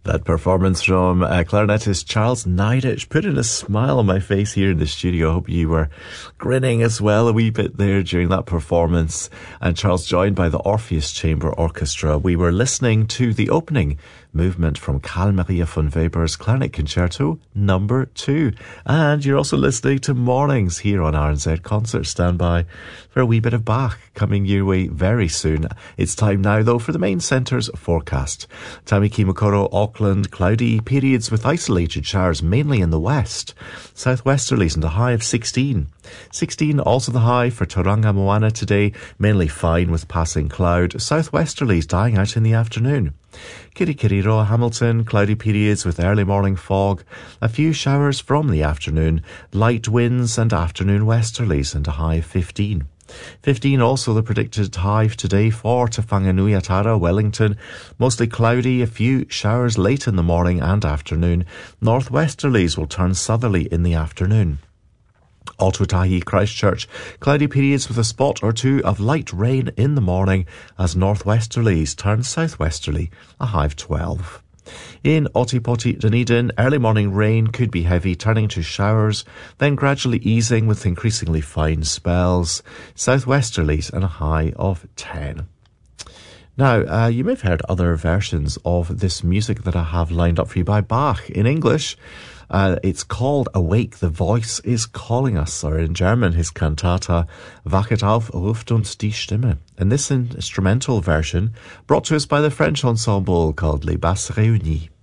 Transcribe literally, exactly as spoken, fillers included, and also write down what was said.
That performance from uh, clarinetist Charles Niditch putting a smile on my face here in the studio. I hope you were grinning as well a wee bit there during that performance. And Charles joined by the Orpheus Chamber Orchestra. We were listening to the opening movement from Carl Maria von Weber's Clarinet Concerto number two. And you're also listening to Mornings here on R N Z Concert. Stand by for a wee bit of Bach coming your way very soon. It's time now, though, for the main centre's forecast. Tamaki Makaurau, Auckland, cloudy periods with isolated showers mainly in the west. Southwesterlies and a high of sixteen. sixteen also the high for Tauranga Moana today, mainly fine with passing cloud. Southwesterlies dying out in the afternoon. Kirikiriroa, Hamilton, cloudy periods with early morning fog. A few showers from the afternoon. Light winds and afternoon westerlies and a high of fifteen. fifteen also the predicted high today for Te Whanganui-a-Tara, Wellington. Mostly cloudy, a few showers late in the morning and afternoon. Northwesterlies will turn southerly in the afternoon. Ōtautahi, Christchurch, cloudy periods with a spot or two of light rain in the morning as northwesterlies turn southwesterly, a high of twelve. In Ōtepoti, Dunedin, early morning rain could be heavy, turning to showers, then gradually easing with increasingly fine spells. Southwesterlies and a high of ten. Now, uh, you may have heard other versions of this music that I have lined up for you by Bach. In English, uh, it's called Awake, the Voice is Calling Us, or in German, his cantata Wachet auf, ruft uns die Stimme. And this instrumental version brought to us by the French ensemble called Les Basses Réunies.